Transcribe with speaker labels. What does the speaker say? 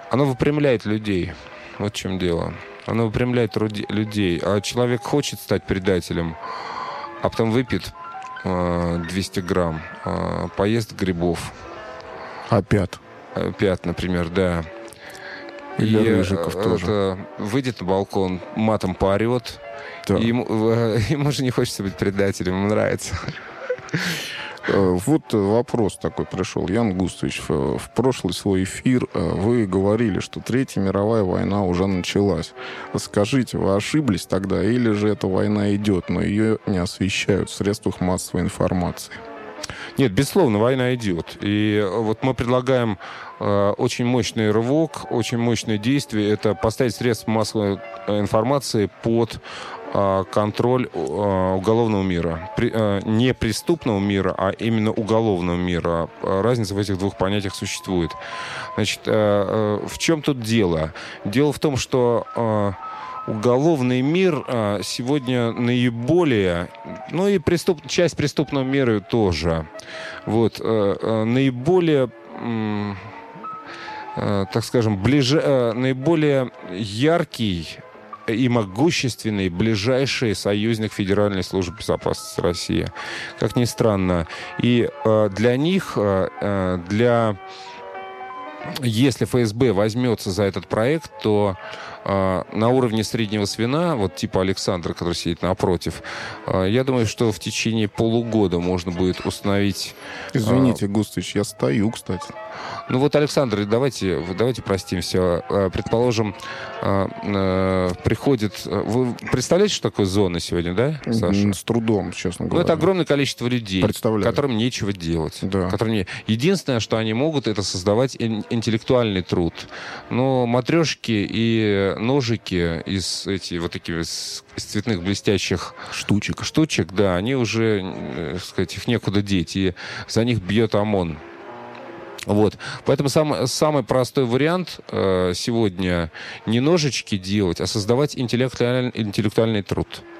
Speaker 1: оно выпрямляет людей. Вот в чем дело. Оно выпрямляет людей. А человек хочет стать предателем, а потом выпьет 200 грамм, поест грибов.
Speaker 2: Опять.
Speaker 1: Пят, например, да.
Speaker 2: Или рыжиков тоже.
Speaker 1: Выйдет на балкон, матом поорет.
Speaker 2: Да.
Speaker 1: Ему же не хочется быть предателем, ему нравится.
Speaker 2: Вот вопрос такой пришел. Ян Густович, в прошлый свой эфир вы говорили, что Третья мировая война уже началась. Скажите, вы ошиблись тогда, или же эта война идет, но ее не освещают в средствах массовой информации?
Speaker 1: Нет, безусловно, война идет. И вот мы предлагаем очень мощный рывок, очень мощное действие. Это поставить средства массовой информации под контроль уголовного мира. Не преступного мира, а именно уголовного мира. Разница в этих двух понятиях существует. Значит, в чем тут дело? Дело в том, что уголовный мир сегодня наиболее, ну и часть преступного мира тоже, вот, наиболее, так скажем, наиболее яркий и могущественный ближайший союзник Федеральной службы безопасности России. Как ни странно. И для них, если ФСБ возьмется за этот проект, то на уровне среднего звена, вот типа Александра, который сидит напротив, я думаю, что в течение полугода можно будет установить...
Speaker 2: Извините, Густович, я стою, кстати.
Speaker 1: Ну вот, Александр, давайте простимся. Предположим, приходит... Вы представляете, что такое зона сегодня, да, Саша?
Speaker 2: С трудом, честно говоря.
Speaker 1: Ну, это огромное количество людей, которым нечего делать.
Speaker 2: Да.
Speaker 1: Единственное, что они могут, это создавать интеллектуальный труд. Но матрешки и ножики из цветных блестящих штучек, да, они уже, так сказать, их некуда деть, и за них бьет ОМОН. Вот. Поэтому самый простой вариант сегодня не ножички делать, а создавать интеллектуальный труд.